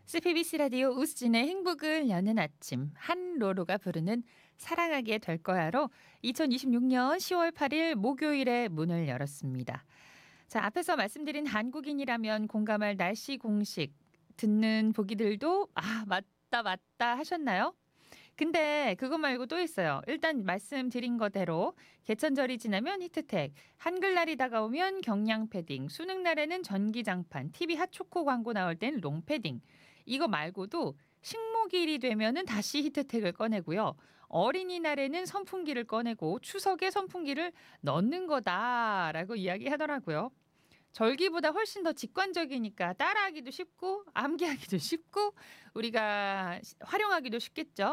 CBBC 라디오 우수진의 행복을 여는 아침 한로로가 부르는 사랑하게 될 거야로 2026년 10월 8일 목요일에 문을 열었습니다. 자, 앞에서 말씀드린 한국인이라면 공감할 날씨 공식 듣는 보기들도 맞다 하셨나요? 근데 그거 말고 또 있어요. 일단 말씀드린 거대로 개천절이 지나면 히트텍, 한글날이 다가오면 경량 패딩, 수능날에는 전기장판, TV 핫초코 광고 나올 땐 롱패딩. 이거 말고도 식목일이 되면은 다시 히트텍을 꺼내고요. 어린이날에는 선풍기를 꺼내고 추석에 선풍기를 넣는 거다라고 이야기하더라고요. 절기보다 훨씬 더 직관적이니까 따라하기도 쉽고 암기하기도 쉽고 우리가 활용하기도 쉽겠죠.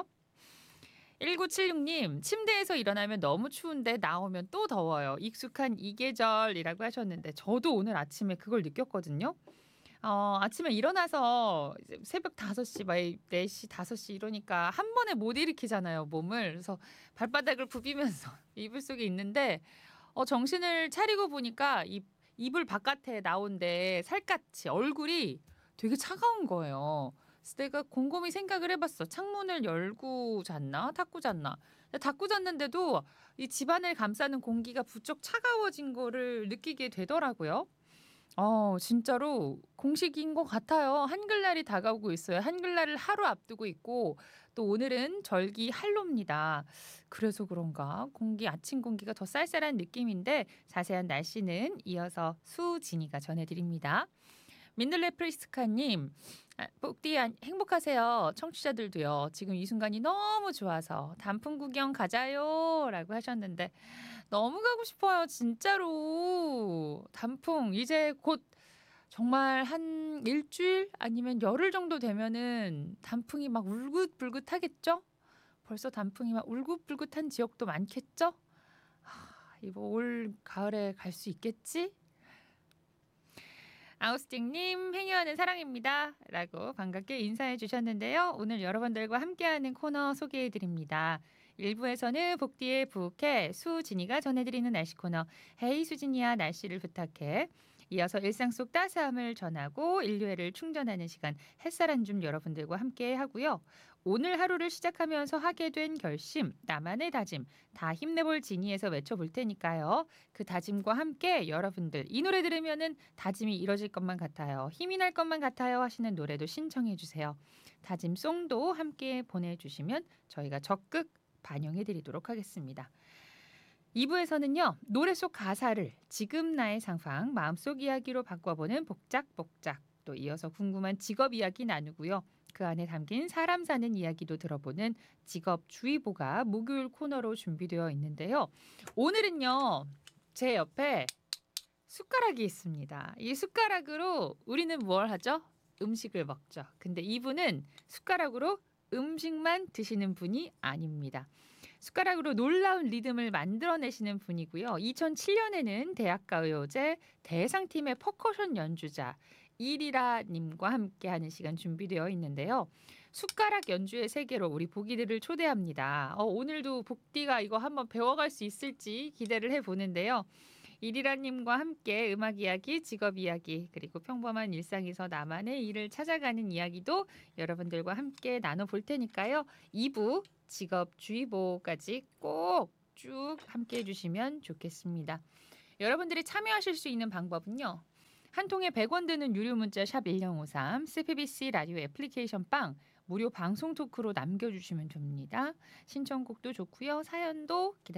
1976님, 침대에서 일어나면 너무 추운데 나오면 또 더워요. 익숙한 이 계절이라고 하셨는데 저도 오늘 아침에 그걸 느꼈거든요. 아침에 일어나서 이제 새벽 5시, 막 4시, 5시 이러니까 한 번에 못 일으키잖아요, 몸을. 그래서 발바닥을 굽히면서 이불 속에 있는데 정신을 차리고 보니까 이불 바깥에 나온데 살갗이 얼굴이 되게 차가운 거예요. 그래서 내가 곰곰이 생각을 해봤어. 창문을 열고 잤나? 닫고 잤나? 닫고 잤는데도 이 집안을 감싸는 공기가 부쩍 차가워진 거를 느끼게 되더라고요. 진짜로 공식인 것 같아요. 한글날이 다가오고 있어요. 한글날을 하루 앞두고 있고 또 오늘은 절기 한로입니다. 그래서 그런가 아침 공기가 더 쌀쌀한 느낌인데 자세한 날씨는 이어서 수진이가 전해드립니다. 민들레 프리스카님, 복디 행복하세요. 청취자들도요. 지금 이 순간이 너무 좋아서 단풍 구경 가자요 라고 하셨는데 너무 가고 싶어요. 진짜로. 단풍 이제 곧 정말 한 일주일 아니면 열흘 정도 되면은 단풍이 막 울긋불긋하겠죠? 벌써 단풍이 막 울긋불긋한 지역도 많겠죠? 이거 올 가을에 갈 수 있겠지? 아우스팅님, 행여하는 사랑입니다. 라고 반갑게 인사해 주셨는데요. 오늘 여러분들과 함께하는 코너 소개해 드립니다. 1부에서는 복디의 부캐 수진이가 전해드리는 날씨 코너 헤이 수진이야 날씨를 부탁해. 이어서 일상 속 따스함을 전하고 인류애를 충전하는 시간 햇살 한 줌 여러분들과 함께 하고요. 오늘 하루를 시작하면서 하게 된 결심, 나만의 다짐 다 힘내볼 지니에서 외쳐볼 테니까요. 그 다짐과 함께 여러분들 이 노래 들으면은 다짐이 이뤄질 것만 같아요. 힘이 날 것만 같아요 하시는 노래도 신청해 주세요. 다짐송도 함께 보내주시면 저희가 적극 반영해드리도록 하겠습니다. 2부에서는요. 노래 속 가사를 지금 나의 상황 마음속 이야기로 바꿔보는 복작복작 또 이어서 궁금한 직업 이야기 나누고요. 그 안에 담긴 사람 사는 이야기도 들어보는 직업주의보가 목요일 코너로 준비되어 있는데요. 오늘은요. 제 옆에 숟가락이 있습니다. 이 숟가락으로 우리는 뭘 하죠? 음식을 먹죠. 근데 이분은 숟가락으로 음식만 드시는 분이 아닙니다. 숟가락으로 놀라운 리듬을 만들어내시는 분이고요. 2007년에는 대학가요제 대상팀의 퍼커션 연주자 이리라님과 함께하는 시간 준비되어 있는데요. 숟가락 연주의 세계로 우리 보기들을 초대합니다. 오늘도 복디가 이거 한번 배워갈 수 있을지 기대를 해보는데요. 이리라님과 함께 음악 이야기, 직업 이야기, 그리고 평범한 일상에서 나만의 일을 찾아가는 이야기도 여러분들과 함께 나눠볼 테니까요. 2부 직업주의보까지 꼭 쭉 함께 해주시면 좋겠습니다. 여러분들이 참여하실 수 있는 방법은요. 한 통에 100원 드는 유료 문자 샵 1053, CBBC 라디오 애플리케이션 빵, 무료 방송 토크로 남겨주시면 됩니다. 신청곡도 좋고요. 사연도 기다립니다.